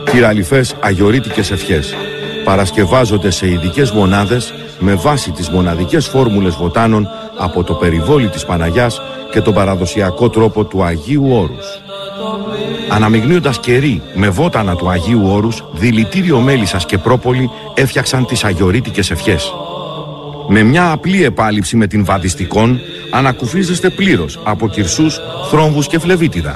Κυραλιφές αγιορείτικες ευχές παρασκευάζονται σε ειδικές μονάδες με βάση τις μοναδικές φόρμουλες βοτάνων από το περιβόλι της Παναγιάς και τον παραδοσιακό τρόπο του Αγίου Όρους. Αναμειγνύοντας κερί με βότανα του Αγίου Όρους, δηλητήριο μέλισσας και πρόπολη έφτιαξαν τις αγιορείτικες ευχές. Με μια απλή επάλυψη με την βαδιστικόν ανακουφίζεστε πλήρως από κυρσούς, θρόμβους και φλεβίτιδα.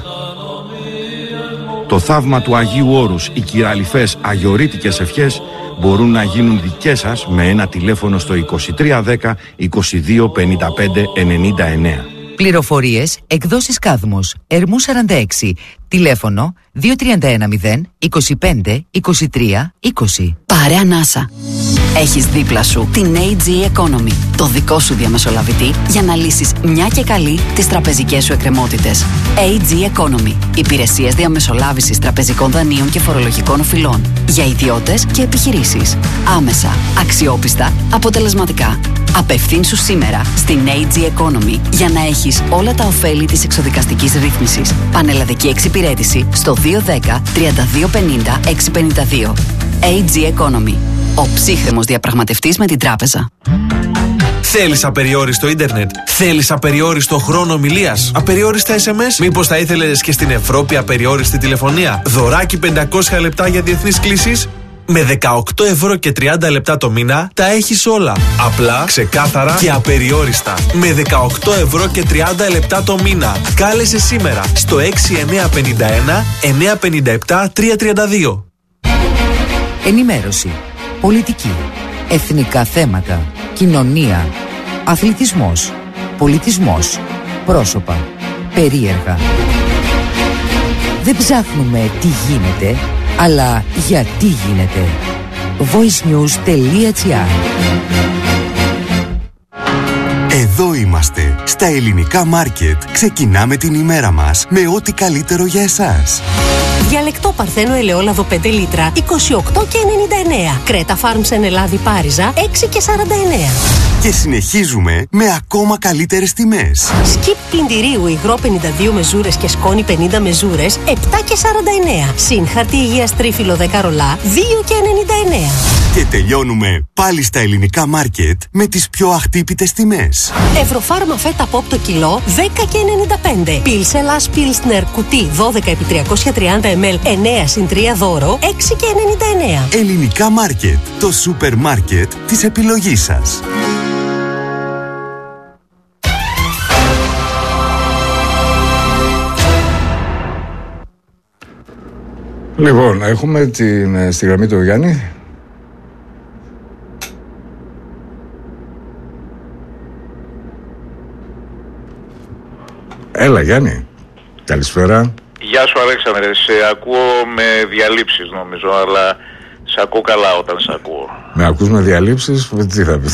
Το θαύμα του Αγίου Όρους, οι κυραλιφές αγιορείτικες ευχές μπορούν να γίνουν δικές σας με ένα τηλέφωνο στο 2310 22 55 99. Πληροφορίες, εκδόσεις Κάδμος, Ερμού 46, τηλέφωνο 2310 25 23 20. Πάρε ανάσα. Έχεις δίπλα σου την AG Economy, το δικό σου διαμεσολαβητή για να λύσεις μια και καλή τις τραπεζικές σου εκκρεμότητες. AG Economy, υπηρεσίες διαμεσολάβησης τραπεζικών δανείων και φορολογικών οφειλών για ιδιώτες και επιχειρήσεις. Άμεσα, αξιόπιστα, αποτελεσματικά. Απευθύνσου σήμερα στην AG Economy για να έχεις όλα τα ωφέλη της εξοδικαστικής ρύθμισης. Πανελλαδική εξυπηρέτηση στο 210 32 50 652. AG Economy. Ο ψύχρεμος διαπραγματευτής με την τράπεζα. Θέλεις απεριόριστο ίντερνετ? Θέλεις απεριόριστο χρόνο ομιλίας? Απεριόριστα SMS? Μήπως θα ήθελες και στην Ευρώπη απεριόριστη τηλεφωνία? Δωράκι 500 λεπτά για διεθνείς κλήσεις? Με 18 ευρώ και 30 λεπτά το μήνα τα έχεις όλα. Απλά, ξεκάθαρα και απεριόριστα. Με 18 ευρώ και 30 λεπτά το μήνα. Κάλεσε σήμερα στο 6951 957 332. Ενημέρωση, πολιτική, εθνικά θέματα, κοινωνία, αθλητισμός, πολιτισμός, πρόσωπα, περίεργα. Δεν ψάχνουμε τι γίνεται, αλλά γιατί γίνεται. voicenews.gr. Εδώ είμαστε, στα ελληνικά μάρκετ. Ξεκινάμε την ημέρα μας με ό,τι καλύτερο για εσάς. Διαλεκτό παρθένο ελαιόλαδο 5 λίτρα 28 και 99. Κρέτα Farms εν Ελλάδη Πάριζα 6 και 49. Και συνεχίζουμε με ακόμα καλύτερες τιμές. Σκιπ πλυντηρίου υγρό 52 μεζούρες και σκόνη 50 μεζούρες 7 και 49. Συν χαρτί υγείας τρίφυλλο 10 ρολά 2 και 99. Και τελειώνουμε πάλι στα ελληνικά μάρκετ με τις πιο αχτύπητες τιμές. Ευρωφάρμα φέτα πόπ το κιλό 10 και 95. Πιλς Ελλάς Πιλσνερ κουτί 12 επί 330 ml 9 συν 3 δώρο 6 και 99. Ελληνικά μάρκετ, το σούπερ μάρκετ της επιλογής σας. Λοιπόν, έχουμε στη γραμμή του Γιάννη. Έλα Γιάννη, καλησπέρα. Γεια σου Αλέξανδρε, σε ακούω με διαλήψεις νομίζω, αλλά σε ακούω καλά όταν σε ακούω. Με ακούς με διαλήψεις, τι θα πεις?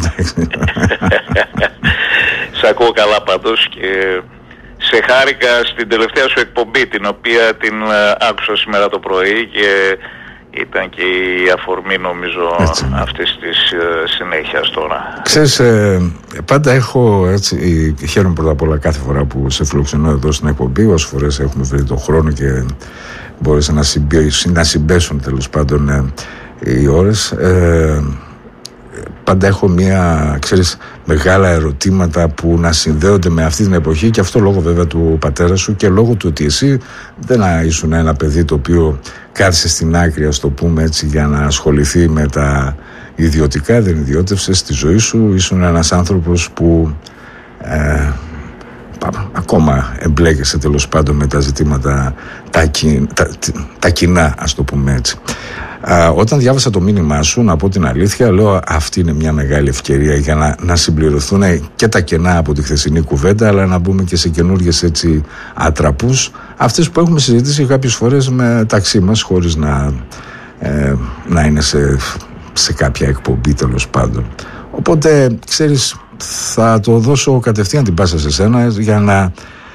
Σε ακούω καλά πάντως και σε χάρηκα στην τελευταία σου εκπομπή, την οποία την άκουσα σήμερα το πρωί και ήταν και η αφορμή νομίζω αυτής της συνέχειας τώρα. Ξέρεις, πάντα έχω έτσι, χαίρομαι πρώτα απ' όλα κάθε φορά που σε φιλοξενώ εδώ στην εκπομπή, όσες φορές έχουμε βρει τον χρόνο και μπόρεσα να συμπέσουν τέλος πάντων οι ώρες. Πάντα έχω μεγάλα ερωτήματα που να συνδέονται με αυτή την εποχή, και αυτό λόγω βέβαια του πατέρα σου και λόγω του ότι εσύ δεν ήσουν ένα παιδί το οποίο κάθισε στην άκρη, ας το πούμε έτσι, για να ασχοληθεί με τα ιδιωτικά, δεν ιδιώτευσες στη ζωή σου, ήσουν ένας άνθρωπος που ακόμα εμπλέκεσαι τέλος πάντων με τα ζητήματα τα κοινά, ας το πούμε έτσι. Όταν διάβασα το μήνυμά σου, να πω την αλήθεια, λέω αυτή είναι μια μεγάλη ευκαιρία για να συμπληρωθούν και τα κενά από τη χθεσινή κουβέντα, αλλά να μπούμε και σε καινούργιες έτσι ατραπούς, αυτές που έχουμε συζητήσει κάποιες φορές μεταξύ μας, χωρίς να είναι σε κάποια εκπομπή τέλος πάντων. Οπότε ξέρεις, θα το δώσω κατευθείαν την πάσα σε σένα για να,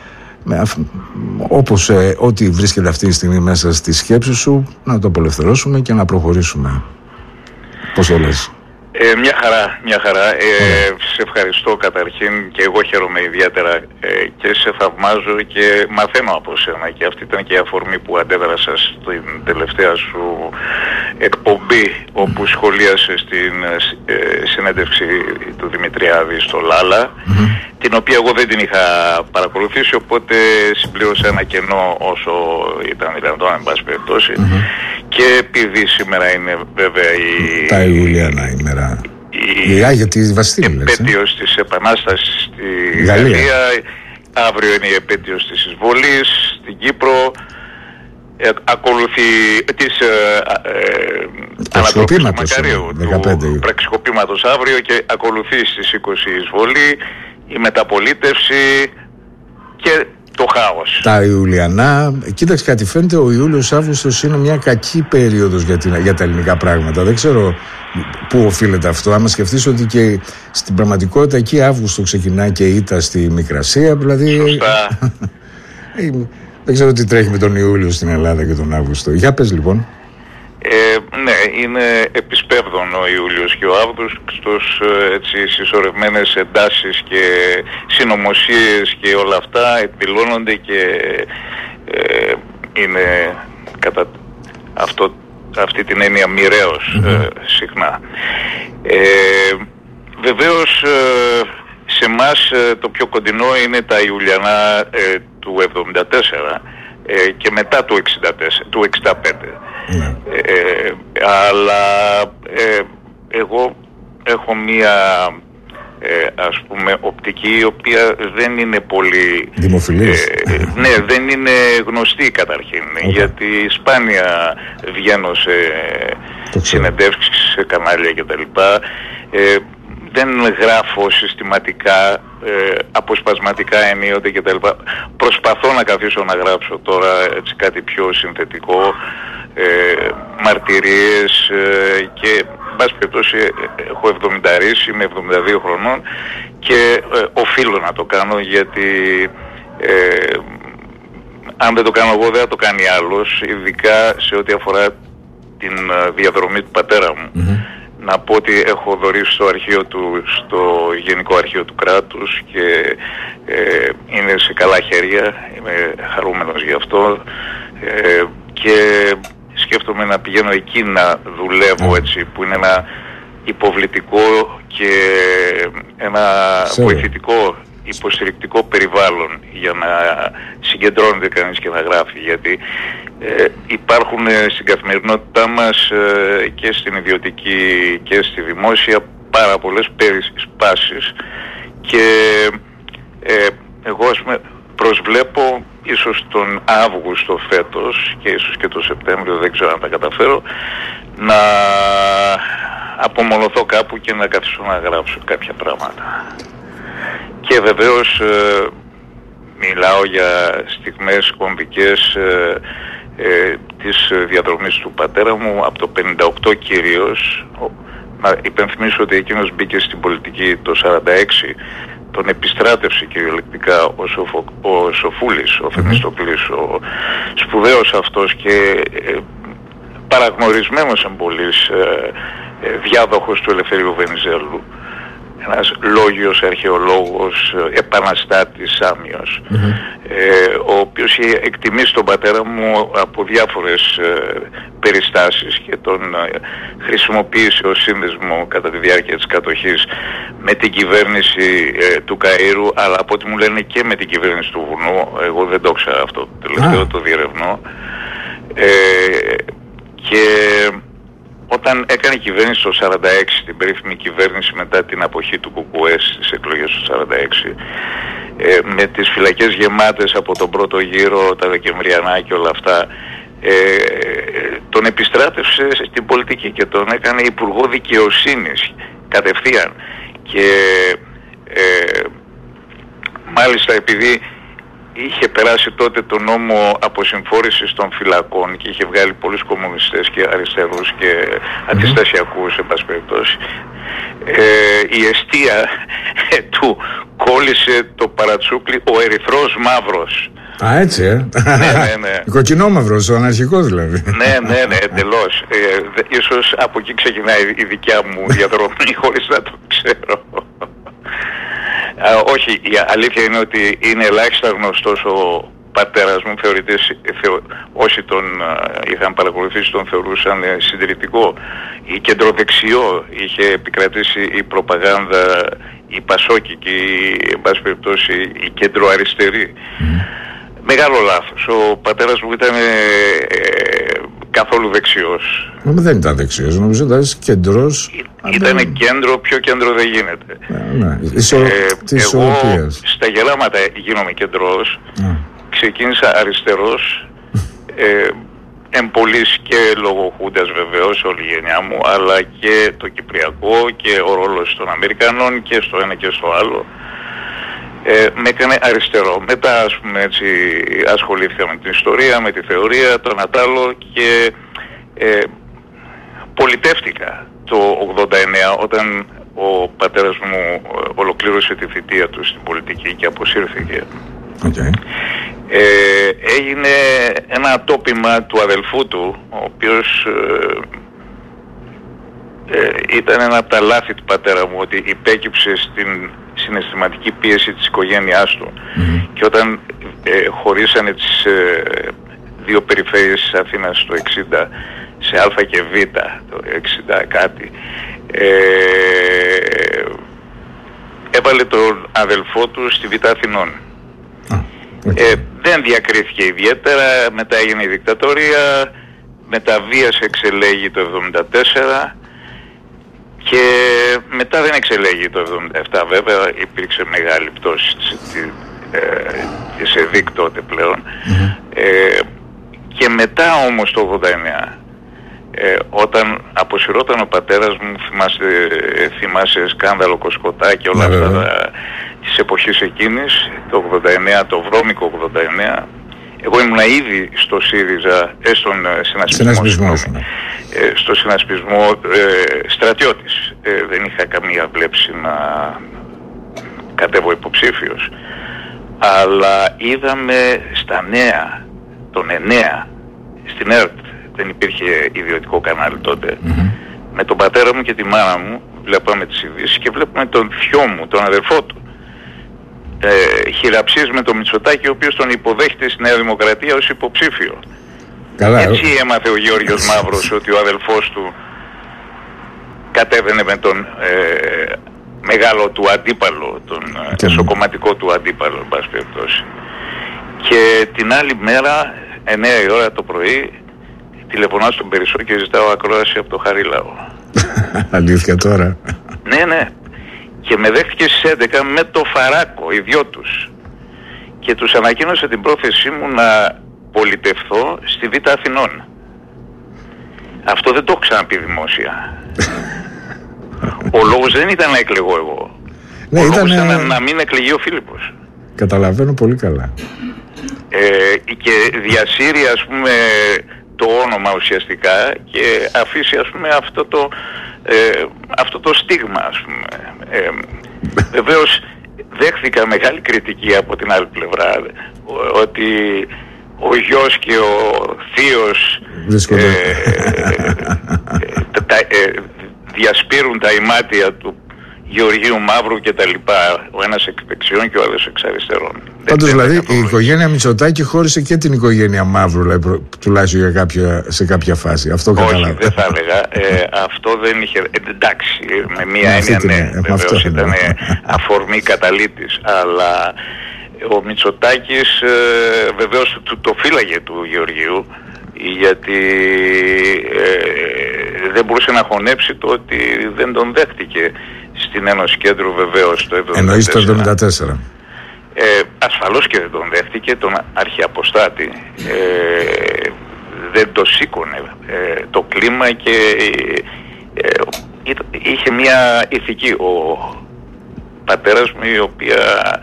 όπως ό,τι βρίσκεται αυτή τη στιγμή μέσα στη σκέψη σου, να το απελευθερώσουμε και να προχωρήσουμε. Πώς το λες? Μια χαρά. Σε ευχαριστώ καταρχήν και εγώ χαίρομαι ιδιαίτερα και σε θαυμάζω και μαθαίνω από σένα και αυτή ήταν και η αφορμή που αντέδρασα στην τελευταία σου εκπομπή όπου σχολίασε στην συνέντευξη του Δημητριάδη στο Λάλα, την οποία εγώ δεν την είχα παρακολουθήσει, οπότε συμπλήρωσα ένα κενό όσο ήταν δυνατόν, εν πάση περιπτώσει. Και επειδή σήμερα είναι βέβαια τα Ιουλιανά ημέρα. Για τη Βαστίλη, επέτειος της Επανάστασης στη Γαλλία. Αύριο είναι η επέτειος της εισβολής στην Κύπρο. Ακολουθεί της ανατροπής του Μακαρίου, του πραξικοπήματος αύριο, και ακολουθεί στις 20 η εισβολή, η μεταπολίτευση και το χάος. Τα Ιουλιανά, κοίταξε κάτι, φαίνεται ο Ιούλιος-Αύγουστος είναι μια κακή περίοδος για τα ελληνικά πράγματα. Δεν ξέρω πού οφείλεται αυτό. Άμα σκεφτείς ότι και στην πραγματικότητα εκεί Αύγουστο ξεκινάει και ήττα στη Μικρασία, δηλαδή. Σωστά. Δεν ξέρω τι τρέχει με τον Ιούλιο στην Ελλάδα και τον Αύγουστο. Για πες λοιπόν. Ναι, είναι επισπεύδων ο Ιούλιος και ο Αύγουστος, έτσι συσσωρευμένες εντάσεις και συνωμοσίες και όλα αυτά εκδηλώνονται και είναι κατά αυτή την έννοια μοιραίος συχνά. Βεβαίως σε εμάς το πιο κοντινό είναι τα Ιουλιανά του 1974 και μετά του 1965. Αλλά εγώ έχω μία ας πούμε οπτική η οποία δεν είναι πολύ δημοφιλής. Ναι, δεν είναι γνωστή καταρχήν, γιατί σπάνια βγαίνω σε συνεντεύξεις, σε κανάλια κτλ. Δεν γράφω συστηματικά, αποσπασματικά ενίοτε κτλ. Προσπαθώ να καθίσω να γράψω τώρα έτσι κάτι πιο συνθετικό, μαρτυρίες και μπας περιπτώσει έχω 70, είμαι 72 χρονών και οφείλω να το κάνω, γιατί αν δεν το κάνω εγώ δεν θα το κάνει άλλος, ειδικά σε ό,τι αφορά την διαδρομή του πατέρα μου. Να πω ότι έχω δωρήσει στο αρχείο του, στο Γενικό Αρχείο του Κράτους και είναι σε καλά χέρια, είμαι χαρούμενος γι' αυτό και σκέφτομαι να πηγαίνω εκεί να δουλεύω, έτσι, που είναι ένα υποβλητικό και ένα βοηθητικό, υποστηρικτικό περιβάλλον για να συγκεντρώνεται κανείς και να γράφει, γιατί υπάρχουν στην καθημερινότητά μας και στην ιδιωτική και στη δημόσια πάρα πολλές περισπάσεις και εγώ ας πούμε προσβλέπω ίσως τον Αύγουστο φέτος και ίσως και τον Σεπτέμβριο, δεν ξέρω αν τα καταφέρω, να απομονωθώ κάπου και να καθίσω να γράψω κάποια πράγματα. Και βεβαίως μιλάω για στιγμές κομβικές της διαδρομής του πατέρα μου από το 58 κυρίως. Να υπενθυμίσω ότι εκείνος μπήκε στην πολιτική το 46, τον επιστράτευσε κυριολεκτικά ο Σοφούλης, ο Θεμιστοκλής, ο σπουδαίος αυτός και παραγνωρισμένος εμπολής διάδοχος του Ελευθερίου Βενιζέλου. Ένας λόγιος αρχαιολόγος, επαναστάτης, σάμιος, ο οποίος είχε εκτιμήσει τον πατέρα μου από διάφορες περιστάσεις και τον χρησιμοποίησε ως σύνδεσμο κατά τη διάρκεια της κατοχής με την κυβέρνηση του Καΐρου, αλλά από ό,τι μου λένε και με την κυβέρνηση του Βουνού. Εγώ δεν το ξέρω αυτό, τελευταίο το διερευνώ. Και όταν έκανε κυβέρνηση το 46, την περίφημη κυβέρνηση μετά την αποχή του ΚΚΕ στις εκλογές του 46, με τις φυλακές γεμάτες από τον πρώτο γύρο, τα Δεκεμβριανά και όλα αυτά, τον επιστράτευσε στην πολιτική και τον έκανε υπουργό δικαιοσύνης κατευθείαν. Και μάλιστα επειδή είχε περάσει τότε το νόμο αποσυμφόρησης των φυλακών και είχε βγάλει πολλούς κομμουνιστές και αριστερούς και αντιστασιακούς, εν πάση περιπτώσει, η εστία του κόλλησε το παρατσούκλι ο ερυθρός μαύρος. Α, έτσι, Ναι. Κοκκινόμαυρος, ο αναρχικός δηλαδή. Ναι, εντελώς. Ίσως από εκεί ξεκινάει η δικιά μου διαδρομή, χωρίς να το ξέρω. Όχι, η αλήθεια είναι ότι είναι ελάχιστα γνωστός ο πατέρας μου, όσοι τον είχαν παρακολουθήσει τον θεωρούσαν συντηρητικό ή κεντροδεξιό. Είχε επικρατήσει η προπαγάνδα, η πασόκικη, εν πάση περιπτώσει η κεντροαριστερή. Μεγάλο λάθος. Ο πατέρας μου ήταν καθόλου δεξιός. Δεν ήταν δεξιός, νομίζω ήταν κεντρός. Ήταν κέντρο, πιο κέντρο δεν γίνεται. Εγώ στα γελάματα γίνομαι κεντρός. Ξεκίνησα αριστερός, εμπολής και λόγω Χούντας βεβαίως, όλη η γενιά μου, αλλά και το Κυπριακό και ο ρόλος των Αμερικανών και στο ένα και στο άλλο. Με έκανε αριστερό. Μετά, ας πούμε, έτσι, ασχολήθηκα με την ιστορία, με τη θεωρία, τον Ατάλο και πολιτεύτηκα το 89 όταν ο πατέρας μου ολοκλήρωσε τη θητεία του στην πολιτική και αποσύρθηκε. Έγινε ένα τόπιμα του αδελφού του, ο οποίος ήταν ένα από τα λάθη του πατέρα μου, ότι υπέκυψε στην συναισθηματική πίεση της οικογένειάς του και όταν χωρίσανε τις δύο περιφέρειες της Αθήνας το 60 σε Α και Β, το 60 κάτι, έβαλε τον αδελφό του στη Β' Αθηνών. Δεν διακρίθηκε ιδιαίτερα, μετά έγινε η δικτατορία, μετά βίας εξελέγει το 74 και μετά δεν εξελέγει το 77, βέβαια υπήρξε μεγάλη πτώση σε ΕΔΙΚ τότε πλέον. Και μετά όμως το 89, όταν αποσυρώταν ο πατέρας μου, θυμάσαι σκάνδαλο Κοσκοτά και όλα αυτά της εποχής εκείνης, το 89, το βρώμικο 89, εγώ ήμουν ήδη στο ΣΥΡΙΖΑ, στον συνασπισμό, στο συνασπισμό στρατιώτης. Δεν είχα καμία βλέψη να κατέβω υποψήφιος. Αλλά είδαμε στα νέα, τον 9, στην ΕΡΤ, δεν υπήρχε ιδιωτικό κανάλι τότε, με τον πατέρα μου και τη μάνα μου βλέπαμε τις ειδήσεις και βλέπουμε τον θειό μου, τον αδερφό του, χειραψίες με τον Μητσοτάκη, ο οποίος τον υποδέχεται στη Νέα Δημοκρατία ως υποψήφιο. Έτσι έμαθε ο Γεώργιος Μαύρος ότι ο αδελφός του κατέβαινε με τον μεγάλο του αντίπαλο, τον εσωκομματικό του αντίπαλο, εν πάση περιπτώσει. Και την άλλη μέρα, 9 η ώρα το πρωί, τηλεφωνάω στον Περισσό και ζητάω ακρόαση από το Χαρίλαο. Αλήθεια τώρα? Ναι. Και με δέχτηκε στις 11 με το Φαράκο, οι δυο τους. Και τους ανακοίνωσα την πρόθεσή μου να πολιτευθώ στη Β' Αθηνών. Αυτό δεν το έχω ξαναπεί δημόσια. Ο λόγος δεν ήταν να εκλεγώ εγώ. Ναι, ο λόγος ήταν να μην εκλεγεί ο Φίλιππος. Καταλαβαίνω πολύ καλά. Και διασύρει, ας πούμε, το όνομα ουσιαστικά και αφήσει, ας πούμε, αυτό το στίγμα, ας πούμε. Βεβαίως δέχθηκα μεγάλη κριτική από την άλλη πλευρά, ότι ο γιος και ο θείος διασπείρουν τα ημάτια του Γεωργίου Μαύρου και τα λοιπά, ο ένας εκ δεξιών και ο άλλος εξ αριστερών. Πάντως δηλαδή η οικογένεια Μητσοτάκη χώρισε και την οικογένεια Μαύρου, δηλαδή, τουλάχιστον σε κάποια φάση. Αυτό καταλάβα. Όχι, δεν θα έλεγα. Αυτό δεν είχε... εντάξει, με μία έννοια ναι, βεβαίως ήταν αφορμή καταλήτης, αλλά ο Μητσοτάκης βεβαίως το φύλαγε του Γεωργίου, γιατί δεν μπορούσε να χωνέψει το ότι δεν τον δέχτηκε στην Ένωση Κέντρου, βεβαίως το 1974. Εννοείς το 1974. Ασφαλώς και δεν τον δέχτηκε, τον αρχιαποστάτη. Δεν το σήκωνε το κλίμα και είχε μια ηθική ο πατέρας μου, η οποία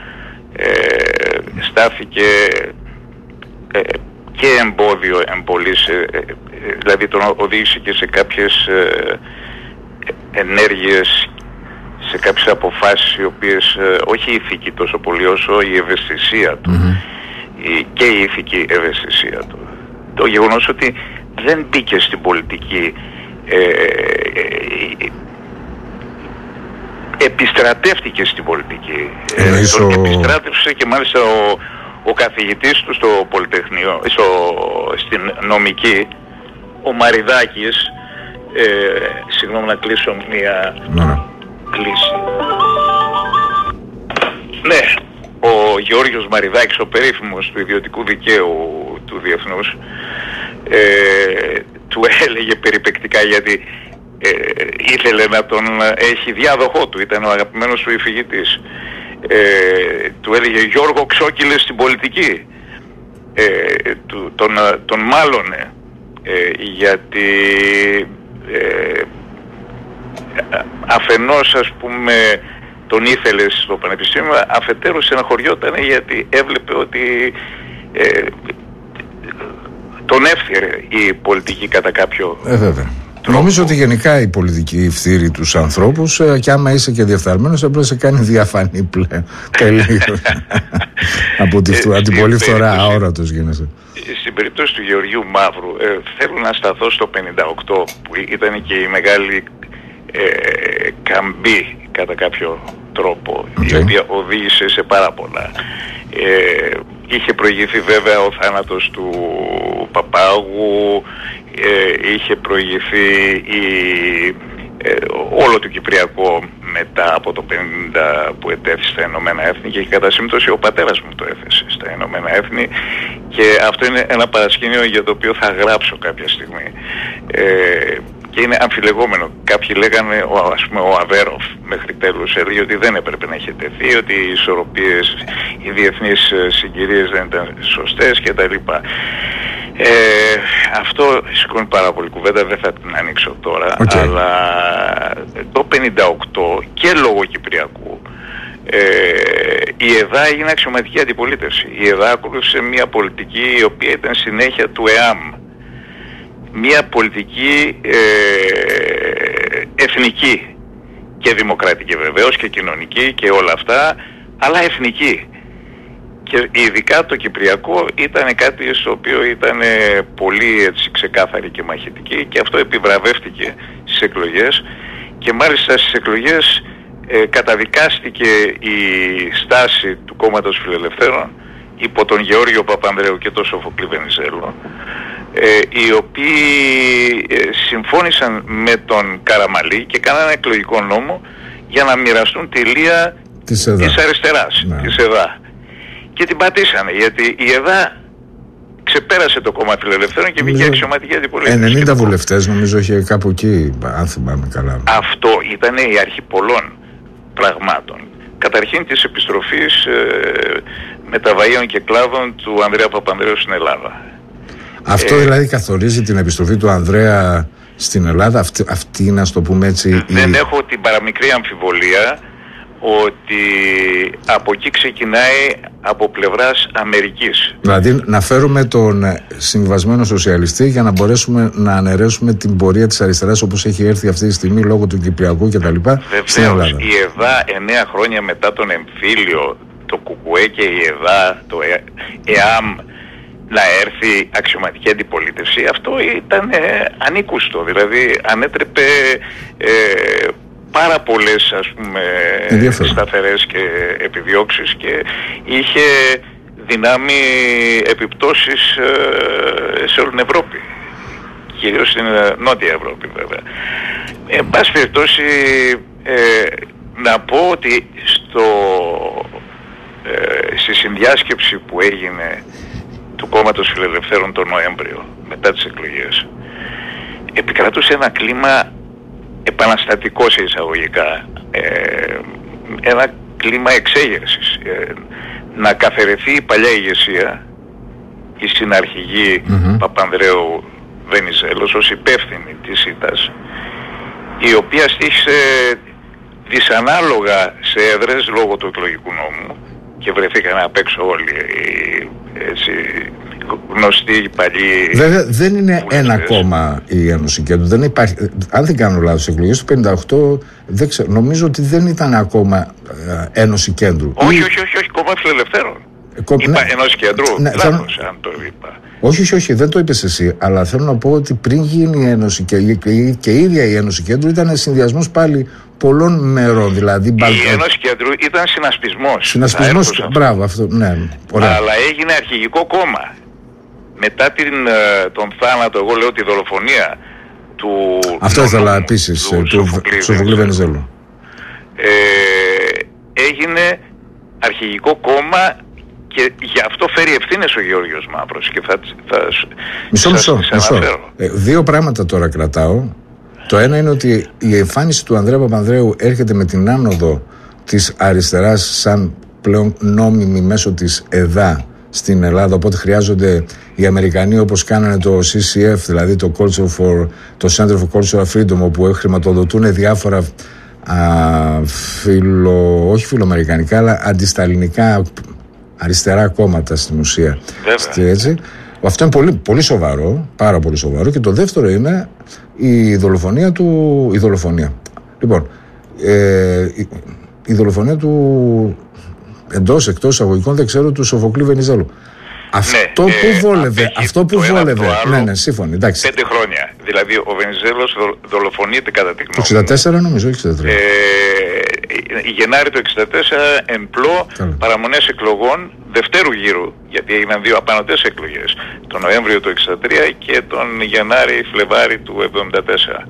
στάθηκε και εμπόδιο εμπολής, δηλαδή τον οδήγησε και σε κάποιες ενέργειες, σε κάποιες αποφάσεις οι οποίες όχι η ηθική τόσο πολύ όσο η ευαισθησία του, και η ηθική ευαισθησία του. Το γεγονός ότι δεν μπήκε στην πολιτική, επιστρατεύτηκε στην πολιτική. Τον επιστράτευσε και μάλιστα ο καθηγητής του στο Πολυτεχνείο, στην νομική, ο Μαριδάκης, συγγνώμη να κλείσω μία κλίση. Ναι, ο Γεώργιος Μαριδάκης, ο περίφημος του ιδιωτικού δικαίου του Διεθνούς, του έλεγε περιπεκτικά, γιατί ήθελε να τον έχει διάδοχό του, ήταν ο αγαπημένος του υφηγητής, του έλεγε Γιώργο ξόκυλες στην πολιτική, τον μάλωνε, γιατί αφενός ας πούμε τον ήθελε στο πανεπιστήμιο, αφετέρου στεναχωριόταν γιατί έβλεπε ότι τον έφθυρε η πολιτική κατά κάποιο βέβαια. Νομίζω ότι γενικά η πολιτική φθείρει τους ανθρώπους και άμα είσαι και διεφθαρμένος απλώς σε κάνει διαφανή πλέον. Τελείως. Από την πολύ φθορά αόρατος γίνεσαι. Στην περίπτωση του Γεωργίου Μαύρου θέλω να σταθώ στο 58 που ήταν και η μεγάλη καμπή κατά κάποιο τρόπο, η οποία οδήγησε σε πάρα πολλά. Είχε προηγηθεί βέβαια ο θάνατος του Παπάγου, είχε προηγηθεί όλο το Κυπριακό μετά από το 50 που ετέθη στα Ηνωμένα Έθνη, και κατά σύμπτωση ο πατέρας μου το έθεσε στα Ηνωμένα Έθνη, και αυτό είναι ένα παρασκήνιο για το οποίο θα γράψω κάποια στιγμή, και είναι αμφιλεγόμενο. Κάποιοι λέγανε, ας πούμε ο Αβέροφ μέχρι τέλους έλεγε ότι δεν έπρεπε να είχε τεθεί, ότι οι ισορροπίες, οι διεθνείς συγκυρίες δεν ήταν σωστές κτλ. Αυτό σηκώνει πάρα πολύ κουβέντα, δεν θα την ανοίξω τώρα, αλλά το 58 και λόγω Κυπριακού η ΕΔΑ έγινε αξιωματική αντιπολίτευση. Η ΕΔΑ ακολούθησε μια πολιτική η οποία ήταν συνέχεια του ΕΑΜ, μια πολιτική εθνική και δημοκρατική βεβαίως και κοινωνική και όλα αυτά, αλλά εθνική. Και ειδικά το Κυπριακό ήταν κάτι στο οποίο ήταν πολύ έτσι ξεκάθαρη και μαχητική, και αυτό επιβραβεύτηκε στις εκλογές, και μάλιστα στις εκλογές καταδικάστηκε η στάση του κόμματος Φιλελευθέρων υπό τον Γεώργιο Παπανδρέου και τον Σοφοκλή Βενιζέλο, οι οποίοι συμφώνησαν με τον Καραμαλή και κάνανε εκλογικό νόμο για να μοιραστούν τη λία της αριστεράς, της ΕΔΑ. Και την πατήσανε, γιατί η ΕΔΑ ξεπέρασε το κόμμα Φιλελευθέρων και βγήκε αξιωματική αντιπολίτευση. 90 βουλευτές νομίζω είχε κάπου εκεί, αν θυμάμαι καλά. Αυτό ήταν η αρχή πολλών πραγμάτων. Καταρχήν της επιστροφής μεταβαΐων και κλάδων του Ανδρέα Παπανδρέου στην Ελλάδα. Αυτό δηλαδή καθορίζει την επιστροφή του Ανδρέα στην Ελλάδα, αυτή να το πούμε έτσι. Δεν έχω την παραμικρή αμφιβολία ότι από εκεί ξεκινάει από πλευράς Αμερικής. Δηλαδή να φέρουμε τον συμβασμένο σοσιαλιστή για να μπορέσουμε να αναιρέσουμε την πορεία της αριστεράς όπως έχει έρθει αυτή τη στιγμή λόγω του Κυπριακού κτλ. Βεβαίως, η ΕΔΑ 9 χρόνια μετά τον εμφύλιο, το ΚΚΕ και η ΕΔΑ, το ΕΑΜ, να έρθει αξιωματική αντιπολίτευση, αυτό ήταν ανήκουστο. Δηλαδή ανέτρεπε πάρα πολλές ας πούμε σταθερές και επιδιώξεις, και είχε δυνάμει επιπτώσεις σε όλη την Ευρώπη, κυρίως στην Νότια Ευρώπη βέβαια. Εν πάση περιπτώσει να πω ότι στη συνδιάσκεψη που έγινε του κόμματος Φιλελευθέρων τον Νοέμβριο μετά τις εκλογές, επικρατούσε ένα κλίμα επαναστατικό σε εισαγωγικά, ένα κλίμα εξέγερσης, να καθαιρεθεί η παλιά ηγεσία, η συναρχηγή Παπανδρέου Βενιζέλος ως υπεύθυνη της ΣΥΤΑΣ, η οποία στήχησε δυσανάλογα σε έδρες λόγω του εκλογικού νόμου και βρεθήκαν απ' έξω όλοι έτσι γνωστοί παλιοί. Βέβαια δεν είναι ένα κόμμα η Ένωση Κέντρου. Δεν υπάρχει, αν δεν κάνω λάθος, στις εκλογές του 58 δεν ξέρω, νομίζω ότι δεν ήταν ακόμα Ένωση Κέντρου. Όχι, κόμμα Φιλελευθέρων. Είπα ενός κέντρου, λάθος αν το είπα. Όχι, δεν το είπες εσύ, αλλά θέλω να πω ότι πριν γίνει η Ένωση και η ίδια η Ένωση Κέντρου ήταν συνδυασμός πάλι πολλών μερών. Δηλαδή, η Ένωση Κέντρου ήταν συνασπισμός. Μπράβο, αυτό, ναι. Ωραία. Αλλά έγινε αρχηγικό κόμμα. Μετά τον θάνατο, εγώ λέω τη δολοφονία του... Αυτό ήθελα επίσης, του Σοφοκλή Βενιζέλου. Έγινε αρχηγικό κόμμα και γι' αυτό φέρει ευθύνες ο Γεώργιος Μαύρος και Μισό. Δύο πράγματα τώρα κρατάω. Το ένα είναι ότι η εμφάνιση του Ανδρέα Παπανδρέου έρχεται με την άνοδο της αριστεράς σαν πλέον νόμιμη μέσω της ΕΔΑ στην Ελλάδα, οπότε χρειάζονται οι Αμερικανοί, όπως κάνανε το CCF, δηλαδή το Center for Cultural Freedom, όπου χρηματοδοτούν διάφορα όχι φιλοαμερικανικά αλλά αντισταλινικά αριστερά κόμματα στην ουσία. Έτσι. Αυτό είναι πολύ, πολύ σοβαρό, πάρα πολύ σοβαρό. Και το δεύτερο είναι η δολοφονία του. Λοιπόν, η δολοφονία του εντός, εκτός εισαγωγικών, δεν ξέρω, του Σοφοκλή Βενιζέλου. Αυτό που βόλευε. Ναι, σύμφωνοι. 5 χρόνια. Δηλαδή, ο Βενιζέλος δολοφονείται κατά τη γνώμη. Το 64 νομίζω, 63. Γενάρη το 64, εμπλό παραμονές εκλογών δευτέρου γύρου, γιατί έγιναν 2 απανωτές εκλογές, τον Νοέμβριο του 63 και τον Γενάρη-Φλεβάρη του 74.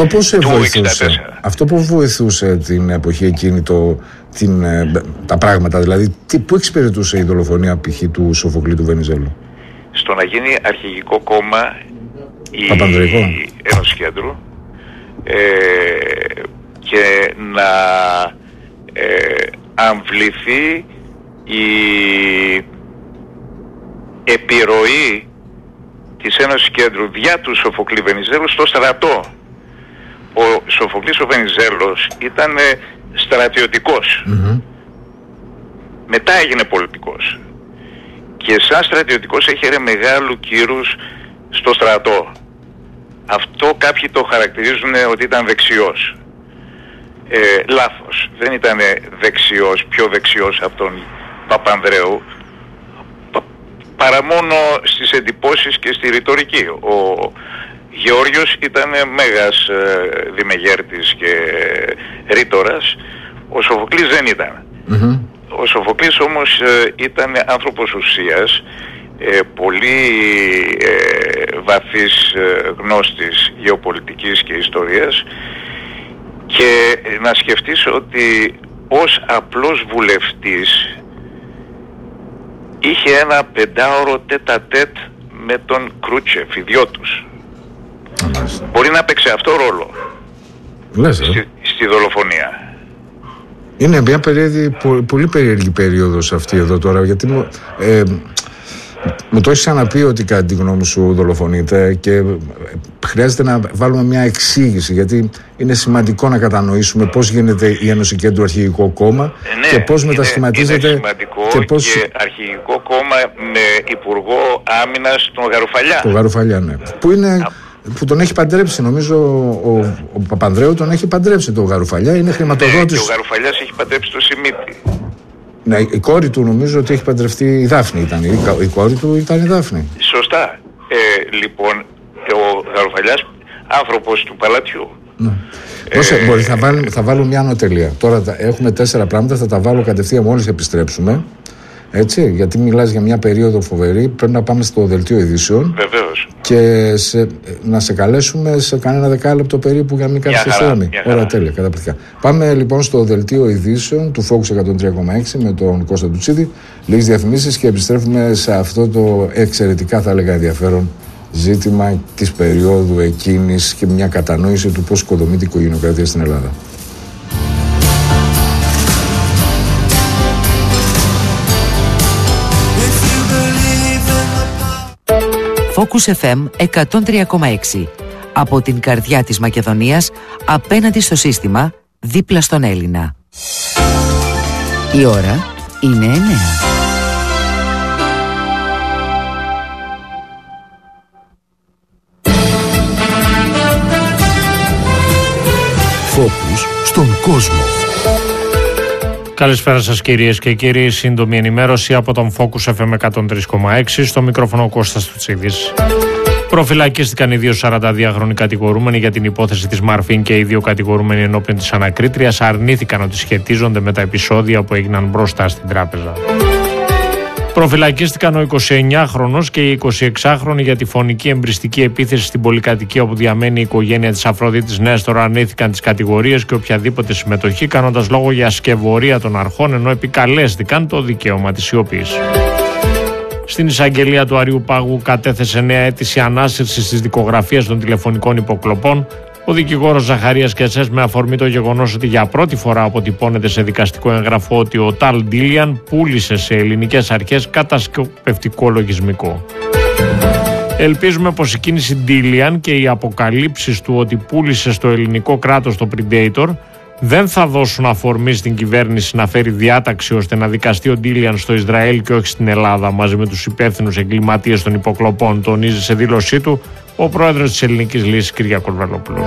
Αυτό πώς βοηθούσε την εποχή εκείνη τα πράγματα, δηλαδή πού εξυπηρετούσε η δολοφονία π.χ. του Σοφοκλή του Βενιζέλου? Στο να γίνει αρχηγικό κόμμα η Ένωση Κέντρου και να αμβληθεί η επιρροή της Ένωσης Κέντρου δια του Σοφοκλή Βενιζέλου στο στρατό. Ο Σοφοκλής ο Βενιζέλος ήταν στρατιωτικός. Μετά έγινε πολιτικός και σαν στρατιωτικός έχει μεγάλου κύρους στο στρατό. Αυτό κάποιοι το χαρακτηρίζουν ότι ήταν δεξιός. Λάθος. Δεν ήταν δεξιός, πιο δεξιός από τον Παπανδρέου, παρά μόνο στις εντυπώσεις και στη ρητορική. Ο Γεώργιος ήταν μέγας δημεγέρτης και ρήτορας. Ο Σοφοκλής δεν ήταν. Ο Σοφοκλής όμως ήταν άνθρωπος ουσίας, πολύ βαθύς γνώστης γεωπολιτικής και ιστορίας, και να σκεφτείς ότι ως απλός βουλευτής είχε ένα 5ωρο τέτα-τέτ με τον Κρούτσεφ, οι δυο τους. Μπορεί να παίξει αυτό ρόλο στη δολοφονία. Είναι μια πολύ περίεργη περίοδος αυτή εδώ τώρα, γιατί μου το έχεις ξαναπεί ότι κατά τη γνώμη σου δολοφονείται και χρειάζεται να βάλουμε μια εξήγηση, γιατί είναι σημαντικό να κατανοήσουμε πώς γίνεται η Ένωση Κέντρου αρχηγικό κόμμα και πώς μετασχηματίζεται. Είναι σημαντικό και αρχηγικό κόμμα με υπουργό άμυνας τον Γαρουφαλιά. Τον Γαρουφαλιά, ναι. Που τον έχει παντρέψει, νομίζω ο Παπανδρέου τον έχει παντρέψει τον Γαρουφαλιά, είναι χρηματοδότης. Και ο Γαρουφαλιάς έχει παντρέψει τον Σιμίτη. Ναι, η κόρη του νομίζω ότι έχει παντρευτεί, η Δάφνη ήταν. Η κόρη του ήταν η Δάφνη. Σωστά. Λοιπόν, ο Γαρουφαλιάς άνθρωπος του παλατιού. Ναι. Θα βάλω μια ανωτελεία. Τώρα έχουμε 4 πράγματα, θα τα βάλω κατευθείαν μόλις επιστρέψουμε. Έτσι, γιατί μιλάς για μια περίοδο φοβερή, πρέπει να πάμε στο δελτίο ειδήσεων. Βεβαίως. Και να σε καλέσουμε σε κανένα 10 λεπτό περίπου για να μην κάθεσαι στη γραμμή. Ωραία, τέλεια, καταπληκτικά. Πάμε λοιπόν στο δελτίο ειδήσεων του Focus 103,6 με τον Κώστα Τουτσίδη. Λίγες διαφημίσεις και επιστρέφουμε σε αυτό το εξαιρετικά, θα έλεγα, ενδιαφέρον ζήτημα της περίοδου εκείνης και μια κατανόηση του πώς οικοδομείται η οικογενειοκρατία στην Ελλάδα. Focus FM 103,6. Από την καρδιά της Μακεδονίας, απέναντι στο σύστημα, δίπλα στον Έλληνα. Η ώρα είναι 9. Focus στον κόσμο. Καλησπέρα σας κυρίες και κύριοι. Σύντομη ενημέρωση από τον Focus FM 103,6. Στο μικρόφωνο Κώστας Τουτσίδης. Προφυλακίστηκαν οι δύο 42χρονοι κατηγορούμενοι για την υπόθεση της Μαρφίν και οι δύο κατηγορούμενοι ενώπιον της ανακρίτριας αρνήθηκαν ότι σχετίζονται με τα επεισόδια που έγιναν μπροστά στην τράπεζα. Προφυλακίστηκαν ο 29χρονος και η 26χρονη για τη φωνική εμπριστική επίθεση στην πολυκατοικία όπου διαμένει η οικογένεια της Αφροδίτης Νέστορ. Αρνήθηκαν τις κατηγορίες και οποιαδήποτε συμμετοχή, κάνοντας λόγο για σκευωρία των αρχών, ενώ επικαλέστηκαν το δικαίωμα της σιωπής. Στην εισαγγελία του Αριού Πάγου κατέθεσε νέα αίτηση ανάσυρσης της δικογραφίας των τηλεφωνικών υποκλοπών. Ο δικηγόρος Ζαχαρίας Κεσές, με αφορμή το γεγονός ότι για πρώτη φορά αποτυπώνεται σε δικαστικό έγγραφο ότι ο Ταλ Ντίλιαν πούλησε σε ελληνικές αρχές κατασκοπευτικό λογισμικό. Ελπίζουμε πως η κίνηση Ντίλιαν και οι αποκαλύψεις του ότι πούλησε στο ελληνικό κράτος το Predator δεν θα δώσουν αφορμή στην κυβέρνηση να φέρει διάταξη ώστε να δικαστεί ο Ντίλιαν στο Ισραήλ και όχι στην Ελλάδα μαζί με τους υπεύθυνους εγκληματίες των υποκλοπών, τονίζει σε δήλωσή του ο πρόεδρος της Ελληνικής Λύσης Κυριάκος Βελόπουλος.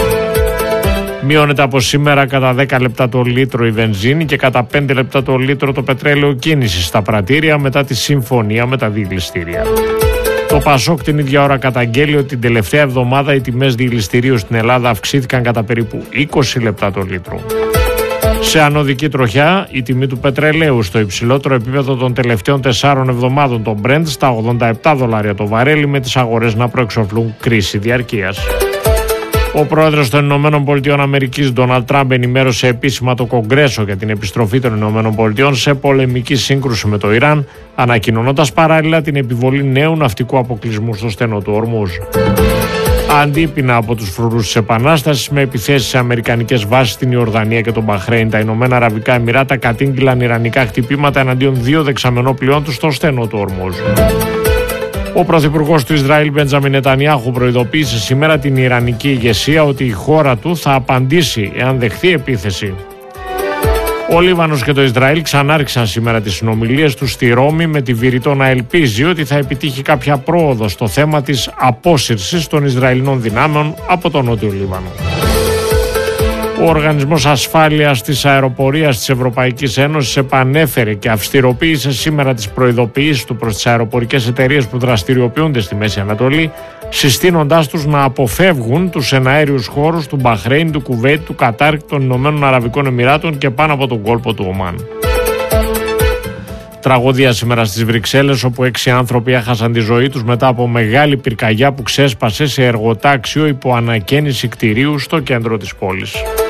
Μειώνεται από σήμερα κατά 10 λεπτά το λίτρο η βενζίνη και κατά 5 λεπτά το λίτρο το πετρέλαιο κίνησης στα πρατήρια μετά τη συμφωνία με τα διηληστήρια. Το Πασόκ την ίδια ώρα καταγγέλει ότι την τελευταία εβδομάδα οι τιμές διηληστηρίου στην Ελλάδα αυξήθηκαν κατά περίπου 20 λεπτά το λίτρο. Σε ανωδική τροχιά, η τιμή του πετρελαίου στο υψηλότερο επίπεδο των τελευταίων 4 εβδομάδων, το Brent στα $87 το βαρέλι, με τις αγορές να προεξοφλούν κρίση διαρκείας. Ο πρόεδρος των ΗΠΑ, Ντόναλντ Τραμπ, ενημέρωσε επίσημα το Κογκρέσο για την επιστροφή των ΗΠΑ σε πολεμική σύγκρουση με το Ιράν, ανακοινώνοντας παράλληλα την επιβολή νέου ναυτικού αποκλεισμού στο στενό του Ορμούζ. Αντίπεινα από τους φρουρούς της Επανάστασης, με επιθέσεις σε αμερικανικές βάσεις στην Ιορδανία και τον Μπαχρέιν, τα Ηνωμένα Αραβικά Εμιράτα κατήγγειλαν ιρανικά χτυπήματα εναντίον 2 δεξαμενόπλοιών τους στο στενό του Ορμούζ. Ο πρωθυπουργός του Ισραήλ, Μπεντζαμίν Νετανιάχου, προειδοποίησε σήμερα την ιρανική ηγεσία ότι η χώρα του θα απαντήσει εάν δεχθεί επίθεση. Ο Λίβανος και το Ισραήλ ξανάρχισαν σήμερα τις συνομιλίες τους στη Ρώμη, με τη Βηρητό να ελπίζει ότι θα επιτύχει κάποια πρόοδο στο θέμα της απόσυρσης των Ισραηλινών δυνάμεων από τον Νότιο Λίβανο. Ο Οργανισμός Ασφάλειας της Αεροπορίας της Ευρωπαϊκής Ένωσης επανέφερε και αυστηροποίησε σήμερα τις προειδοποιήσεις του προς τις αεροπορικές εταιρείες που δραστηριοποιούνται στη Μέση Ανατολή, συστήνοντάς τους να αποφεύγουν τους εναέριους χώρους του Μπαχρέιν, του Κουβέιτ, του Κατάρ, των Ηνωμένων Αραβικών Εμιράτων και πάνω από τον κόλπο του Ομάν. Τραγωδία σήμερα στις Βρυξέλλες, όπου 6 άνθρωποι έχασαν τη ζωή τους μετά από μεγάλη πυρκαγιά που ξέσπασε σε εργοτάξιο υπό ανακαίνιση κτηρίου στο κέντρο της πόλης.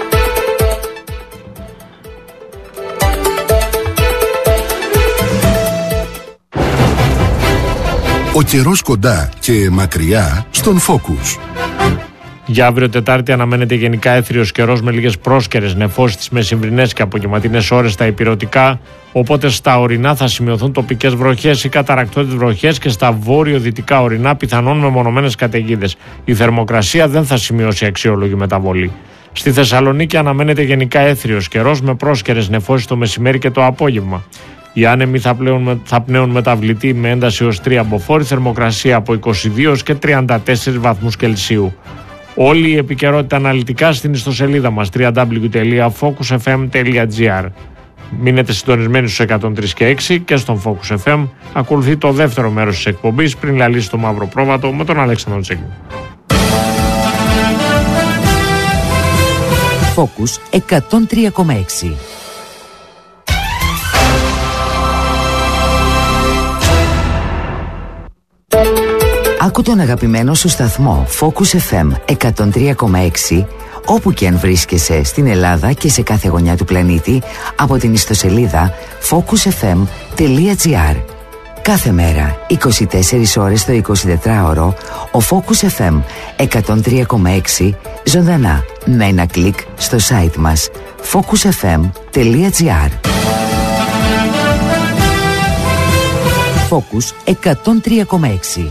Ο καιρός κοντά και μακριά στον Focus. Για αύριο Τετάρτη αναμένεται γενικά έθριος καιρός με λίγες πρόσκαιρες νεφώσεις τις μεσημβρινές και απογευματινές ώρες στα ηπειρωτικά, οπότε στα ορεινά θα σημειωθούν τοπικές βροχές ή καταρρακτώδεις βροχές και στα βόρειο-δυτικά ορεινά πιθανόν μεμονωμένες καταιγίδες. Η θερμοκρασία δεν θα σημειώσει αξιόλογη μεταβολή. Στη Θεσσαλονίκη αναμένεται γενικά έθριος καιρός με πρόσκαιρες νεφώσεις το μεσημέρι και το απόγευμα. Οι άνεμοι θα πνέουν μεταβλητή με ένταση ως 3 μποφόρ, θερμοκρασία από 22 και 34 βαθμούς Κελσίου. Όλη η επικαιρότητα αναλυτικά στην ιστοσελίδα μας www.focusfm.gr. Μείνετε συντονισμένοι στους 103 και 6 και στον Focus FM. Ακολουθεί το δεύτερο μέρος της εκπομπής πριν λαλήσει το μαύρο πρόβατο με τον Αλέξανδρο Τσέγκη. Focus 103,6. Άκου τον αγαπημένο σου σταθμό Focus FM 103,6 όπου και αν βρίσκεσαι στην Ελλάδα και σε κάθε γωνιά του πλανήτη από την ιστοσελίδα focusfm.gr. Κάθε μέρα, 24 ώρες το 24ωρο, ο Focus FM 103,6 ζωντανά με ένα κλικ στο site μας focusfm.gr. Focus 103,6.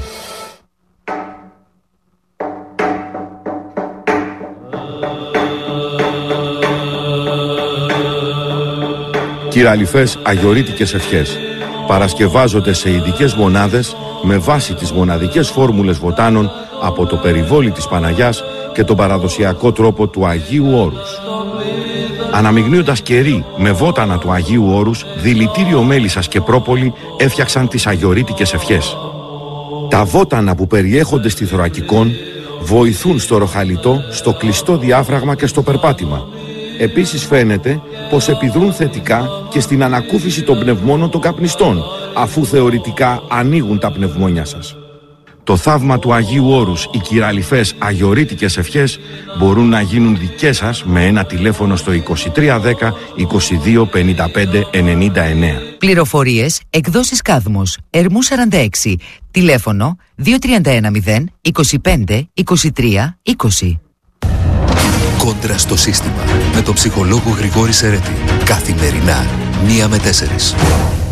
Κυραλιφές αγιορείτικες ευχές παρασκευάζονται σε ειδικές μονάδες με βάση τις μοναδικές φόρμουλες βοτάνων από το περιβόλι της Παναγιάς και τον παραδοσιακό τρόπο του Αγίου Όρους. Αναμειγνύοντας κερί με βότανα του Αγίου Όρους, δηλητήριο μέλισσας και πρόπολη έφτιαξαν τις αγιορείτικες ευχές. Τα βότανα που περιέχονται στη θωρακικόν βοηθούν στο ροχαλιτό, στο κλειστό διάφραγμα και στο περπάτημα. Επίσης φαίνεται πως επιδρούν θετικά και στην ανακούφιση των πνευμόνων των καπνιστών, αφού θεωρητικά ανοίγουν τα πνευμόνια σας. Το θαύμα του Αγίου Όρους, οι κυραλιφές αγιορείτικες ευχές μπορούν να γίνουν δικές σας με ένα τηλέφωνο στο 2310 22 55 99. Πληροφορίες, εκδόσεις Κάδμος, Ερμού 46, τηλέφωνο 2310 25 23 20. Κόντρα στο σύστημα με τον ψυχολόγο Γρηγόρη Σερέτη. Καθημερινά 1 με 4.